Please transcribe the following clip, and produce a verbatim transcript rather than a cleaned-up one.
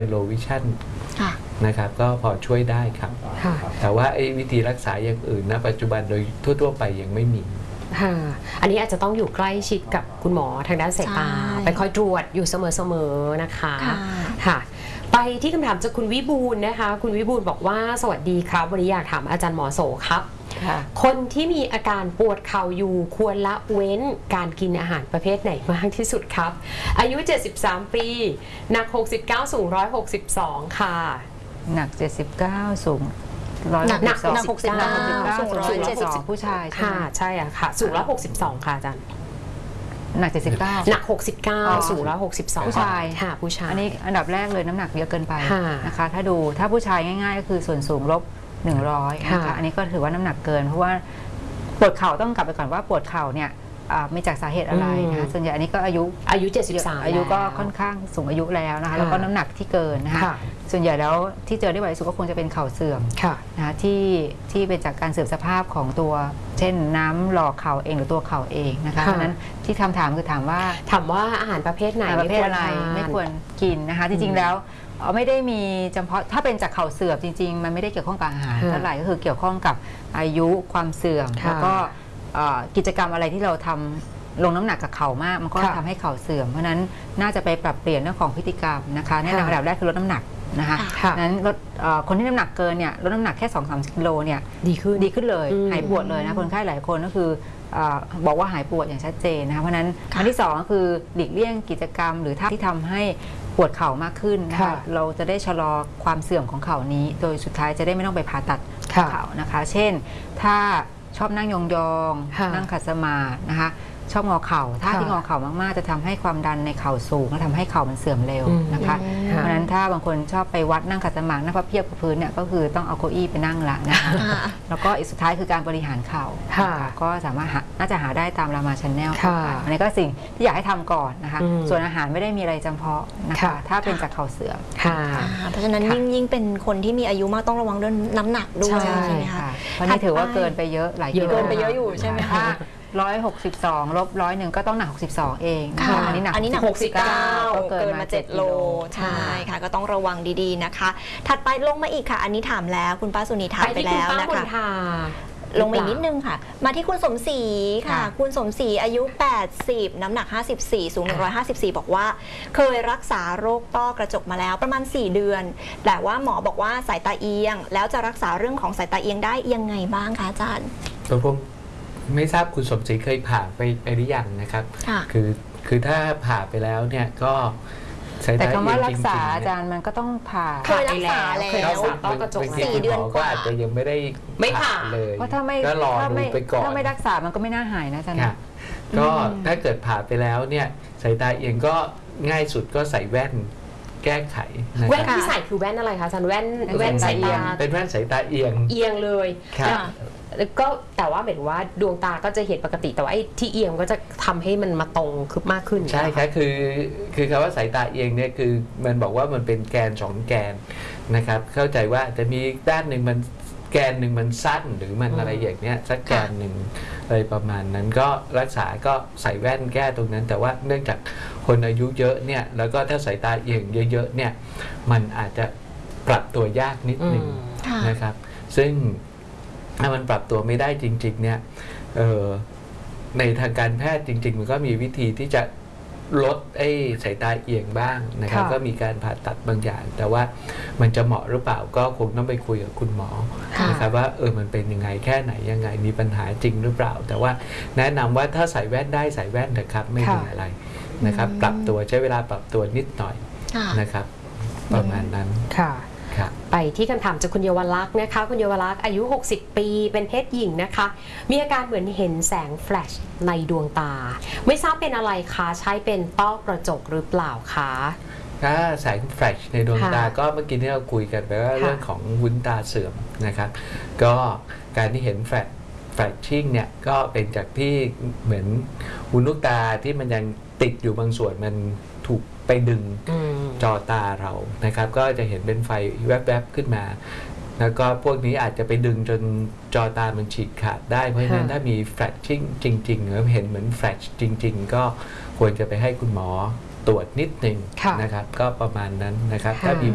โลวิชั่นนะครับก็พอช่วยได้ครับแต่ว่าไอ้วิธีรักษาอย่างอื่นณปัจจุบันโดยทั่วๆไปยังไม่มีอันนี้อาจจะต้องอยู่ใกล้ชิดกับคุณหมอทางด้านสายตาไปคอยตรวจอยู่เสมอๆนะคะค่ะไปที่คำถามจากคุณวิบูลย์นะคะคุณวิบูลย์บอกว่าสวัสดีครับวันนี้อยากถามอาจารย์หมอโสครับคนที่มีอาการปวดเข่าอยู่ควรละเว้นการกินอาหารประเภทไหนมากที่สุดครับอายุเจ็ดสิบสามปีหนักหกสิบเก้าสูงหนึ่งร้อยหกสิบสองค่ะหนักเจ็ดสิบเก้าสูงหนักหนักหกสิบเก้าสูงหนึ่งร้อยเจ็ดสิบสองผู้ชายค่ะใช่อะค่ะสูงหนึ่งร้อยหกสิบสองค่ะอาจารย์หนักเจ็ดสิบเก้าหนักหกสิบเก้าสูงหนึ่งร้อยหกสิบสองผู้ชายค่ะผู้ชายอันนี้อันดับแรกเลยน้ำหนักเยอะเกินไปนะคะถ้าดูถ้าผู้ชายง่ายๆก็คือส่วนสูงลบหนึ่งร้อยนะคะอันนี้ก็ถือว่าน้ำหนักเกินเพราะว่าปวดเข่าต้องกลับไปก่อนว่าปวดเข่าเนี่ยไม่จากสาเหตุอะไรนะคะส่วนใหญ่อันนี้ก็อายุอายุเจ็ดสิบสามอายุก็ค่อนข้างสูงอายุแล้วนะคะแล้วก็น้ำหนักที่เกินนะคะส่วนใหญ่แล้วที่เจอได้บ่อยที่สุดก็คงจะเป็นเข่าเสื่อมนะคะที่ที่เป็นจากการเสื่อมสภาพของตัวเช่นน้ำหล่อเข่าเองหรือตัวเข่าเองนะคะเพราะนั้นที่คำถามคือถามว่าถามว่าอาหารประเภทไหนประเภทอะไรไม่ควรกินนะคะจริงๆแล้วไม่ได้มีเฉพาะถ้าเป็นจากเข่าเสื่อมจริงๆมันไม่ได้เกี่ยวข้องกับอาหารเท่าไหร่ก็คือเกี่ยวข้องกับอายุความเสื่อมแล้วก็กิจกรรมอะไรที่เราทำลงน้ำหนักกับเข่ามากมันก็ทำให้เข่าเสื่อมเพราะนั้นน่าจะไปปรับเปลี่ยนเรื่องของพฤติกรรมนะคะแนะนำอันดับแรกคือลดน้ำหนักนะคะนั้นลดคนที่น้ำหนักเกินเนี่ยลดน้ำหนักแค่ สองถึงสาม กิโลเนี่ยดีขึ้นดีขึ้นเลยหายปวดเลยนะคนไข้หลายคนก็คือบอกว่าหายปวดอย่างชัดเจนนะคะเพราะนั้นอันที่สองก็คือหลีกเลี่ยงกิจกรรมหรือท่าที่ทำให้ปวดเข่ามากขึ้นนะคะเราจะได้ชะลอความเสื่อมของเข่านี้โดยสุดท้ายจะได้ไม่ต้องไปผ่าตัดเข่านะคะเช่นถ้าชอบนั่งยองๆนั่งขัดสมาธินะคะชอบงอเข่าถ้าที่งอเข่ามากๆจะทำให้ความดันในเข่าสูงและทำให้เข่ามันเสื่อมเร็วนะคะเพราะฉะนั้นถ้าบางคนชอบไปวัดนั่งขัดสมาธินั่งพับเพียบกับพื้นเนี่ยก็คือต้องเอาเก้าอี้ไปนั่งละนะคะแล้วก็อีกสุดท้ายคือการบริหารเข่าก็สามารถน่าจะหาได้ตามรามาชันแนลอันนี้ก็สิ่งที่อยากให้ทำก่อนนะคะส่วนอาหารไม่ได้มีอะไรจำเพาะนะคะถ้าเป็นจากเข่าเสื่อมเพราะฉะนั้นยิ่งยิ่งเป็นคนที่มีอายุมากต้องระวังเรื่องน้ำหนักด้วยใช่ไหมคะเพราะนี่ถือว่าเกินไปเยอะหลายกิโลเกินไปเยอะอยู่ใช่ไหมคะร้อยหกสิบสองลบร้อยหนึ่งก็ต้องหนักหกสิบสองเองอันนี้หนักอันนี้หนักหกสิบเก้าเกินมาเจ็ดโลใช่ค่ะก็ต้องระวังดีๆนะคะถัดไปลงมาอีกค่ะอันนี้ถามแล้วคุณป้าสุนีถามไปแล้วนะคะลงมาอีกนิดนึงค่ะมาที่คุณสมศรีค่ะคุณสมศรีอายุแปดสิบน้ำหนักห้าสิบสี่สูงหนึ่งร้อยห้าสิบสี่บอกว่าเคยรักษาโรคต้อกระจกมาแล้วประมาณสี่เดือนแต่ว่าหมอบอกว่าสายตาเอียงแล้วจะรักษาเรื่องของสายตาเอียงได้ยังไงบ้างคะอาจารย์ตัวผมไม่ทราบคุณสมศรีเคยผ่าไปไปหรือยังนะครับคือคือถ้าผ่าไปแล้วเนี่ยก็แต่คำว่ารักษาอาจารย์มันก็ต้องผ่าเคยรักษาแล้วต้อกระจกสี่เดือนกว่าอาจจะยังไม่ได้ไม่ผ่าเลยเพราะถ้าไม่ก็รอดูไปก่อนถ้าไม่รักษามันก็ไม่น่าหายนะอาจารย์ก็ถ้าเกิดผ่าไปแล้วเนี่ยสายตาเอียงก็ง่ายสุดก็ใส่แว่นแก้ไขแว่นที่ใส่คือแว่นอะไรคะอาจารย์แว่นแว่นสายตาเป็นแว่นสายตาเอียงเอียงเลยก็แต่ว่าหมายถึงว่าดวงตาก็จะเห็นปกติแต่ว่าไอ้ที่เอียงก็จะทำให้มันมาตรงขึ้นมากขึ้นใช่ครับคือคือคำว่าสายตาเอียงเนี่ยคือมันบอกว่ามันเป็นแกนสองแกนนะครับเข้าใจว่าจะมีด้านหนึ่งมันแกนหนึ่งมันสั้นหรือมันอะไรอย่างเนี้ยสักแกนหนึ่งอะไรประมาณนั้นก็รักษาก็ใส่แว่นแก้ตรงนั้นแต่ว่าเนื่องจากคนอายุเยอะเนี่ยแล้วก็ถ้าสายตาเอียงเยอะๆเนี่ยมันอาจจะปรับตัวยากนิดหนึ่งนะครับซึ่งถ้ามันปรับตัวไม่ได้จริงๆเนี่ยในทางการแพทย์จริงๆมันก็มีวิธีที่จะลดไอ้สายตาเอียงบ้างนะครับก็มีการผ่าตัดบางอย่างแต่ว่ามันจะเหมาะหรือเปล่าก็คงต้องไปคุยกับคุณหมอนะครับว่าเออมันเป็นยังไงแค่ไหนยังไงมีปัญหาจริงหรือเปล่าแต่ว่าแนะนำว่าถ้าใส่แว่นได้ใส่แว่นเถอะครับไม่เป็นอะไรนะครับปรับตัวใช้เวลาปรับตัวนิดหน่อยนะครับประมาณนั้นค่ะไปที่คำถามจากคุณเยาวลักษณ์นะคะคุณเยาวลักษณ์อายุหกสิบปีเป็นเพศหญิงนะคะมีอาการเหมือนเห็นแสงแฟลชในดวงตาไม่ทราบเป็นอะไรคะใช้เป็นต้อกระจกหรือเปล่าคะถ้าแสงแฟลชในดวงตาก็เมื่อกี้ที่เราคุยกันไปว่าเรื่องของวุ้นตาเสื่อมนะครับก็การที่เห็นแฟลชแฟลชชิ่งเนี่ยก็เป็นจากที่เหมือนวุ้นลูกตาที่มันยังติดอยู่บางส่วนมันถูกไปดึงจอตาเรานะครับก็จะเห็นเป็นไฟแวบๆขึ้นมาแล้วก็พวกนี้อาจจะไปดึงจนจอตามันฉีกขาดได้เพราะฉะนั้นถ้ามีแฟลชชิ่งจริงๆหรือเห็นเหมือนแฟลชจริงๆก็ควรจะไปให้คุณหมอตรวจนิดนึงนะครับก็ประมาณนั้นนะครับถ้ามี